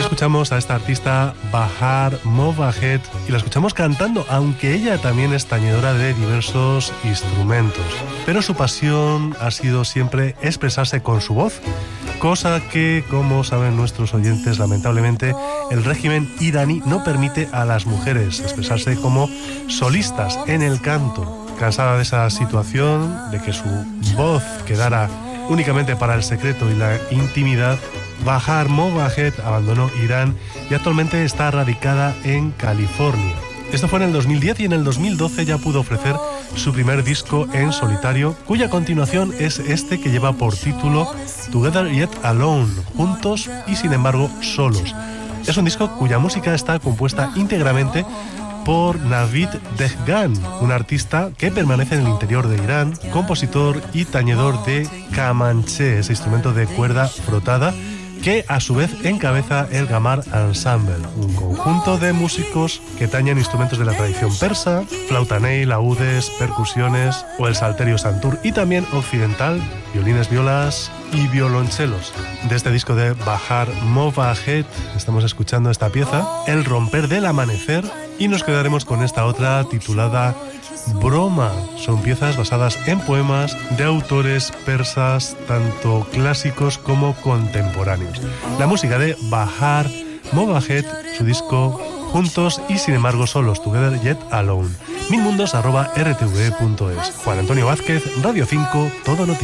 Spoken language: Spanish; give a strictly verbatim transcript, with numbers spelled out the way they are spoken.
escuchamos a esta artista Bahar Mowahed y la escuchamos cantando, aunque ella también es tañedora de diversos instrumentos. Pero su pasión ha sido siempre expresarse con su voz, cosa que, como saben nuestros oyentes, lamentablemente el régimen iraní no permite a las mujeres expresarse como solistas en el canto. Cansada de esa situación, de que su voz quedara únicamente para el secreto y la intimidad, Bahar Mowahed abandonó Irán y actualmente está radicada en California. Esto fue en el dos mil diez y en el dos mil doce ya pudo ofrecer su primer disco en solitario, cuya continuación es este que lleva por título Together Yet Alone, juntos y sin embargo solos. Es un disco cuya música está compuesta íntegramente por Navid Dehghan, un artista que permanece en el interior de Irán, compositor y tañedor de kamanché, ese instrumento de cuerda frotada, que a su vez encabeza el Gamar Ensemble, un conjunto de músicos que tañen instrumentos de la tradición persa, flauta ney, laúdes, percusiones o el salterio santur, y también occidental, violines, violas y violonchelos. De este disco de Bahar Mowahed estamos escuchando esta pieza, El romper del amanecer, y nos quedaremos con esta otra titulada Broma. Son piezas basadas en poemas de autores persas, tanto clásicos como contemporáneos. La música de Bahar Mowahed, su disco Juntos y sin embargo solos, Together Yet Alone. Milmundos arroba r t v punto es. Juan Antonio Vázquez, Radio cinco, Todo Noticias.